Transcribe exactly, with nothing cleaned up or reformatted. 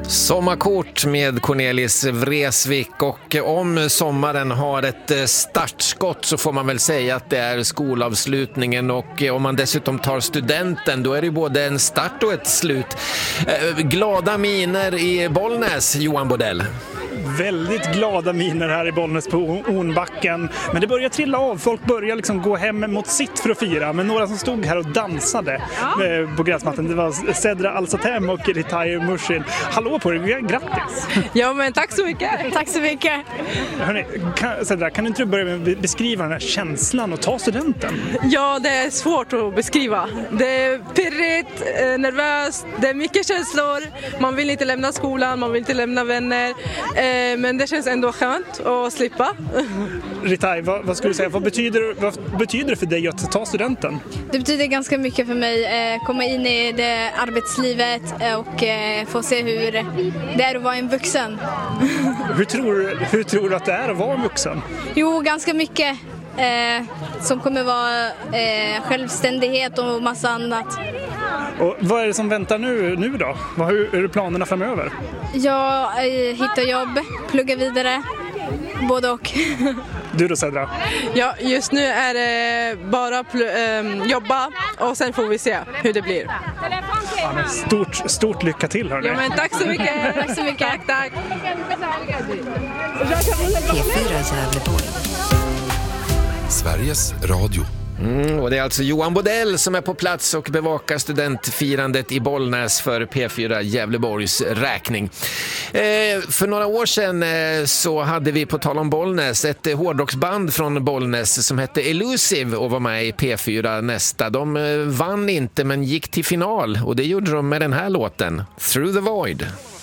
Sommarkort med Cornelis Vreeswijk, och om sommaren har ett startskott så får man väl säga att det är skolavslutningen, och om man dessutom tar studenten då är det både en start och ett slut. Glada miner i Bollnäs, Johan Bodell. Väldigt glada miner här i Bollnäs på Ornbacken. Men det börjar trilla av. Folk börjar liksom gå hem mot sitt för att fira. Men några som stod här och dansade ja. på gräsmattan, det var Sedra Alsatem och Ritai Mushin. Hallå på er, grattis! Ja, men tack så mycket! Tack så mycket! Hörrni, kan, Sedra, kan du inte börja med att beskriva den här känslan att ta studenten? Ja, det är svårt att beskriva. Det är pirrigt, nervöst, det är mycket känslor. Man vill inte lämna skolan, man vill inte lämna vänner. Men det känns ändå skönt att slippa. Ritai, vad, vad skulle du säga? Vad betyder, vad betyder det för dig att ta studenten? Det betyder ganska mycket för mig. Eh, komma in i det arbetslivet och eh, få se hur det är att vara en vuxen. hur, tror, hur tror du att det är att vara en vuxen? Jo, ganska mycket. Eh, som kommer vara eh, självständighet och massa annat. Och vad är det som väntar nu, nu då? Vad, hur, hur är planerna framöver? Jag eh, hittar jobb, plugga vidare, både och. Du då, Sedra? Ja, just nu är det bara pl- äh, jobba och sen får vi se hur det blir. Ja, men stort, stort lycka till, hörni. Ja, men tack så mycket. Tack så mycket. Tack, tack. P fyra Gävleborg. Sveriges Radio. Mm, och det är alltså Johan Bodell som är på plats och bevakar studentfirandet i Bollnäs för P fyra Gävleborgs räkning. Eh, för några år sedan eh, så hade vi, på tal om Bollnäs, ett eh, hårdrocksband från Bollnäs som hette Elusive och var med i P fyra Nästa. De eh, vann inte men gick till final, och det gjorde de med den här låten, Through the Void.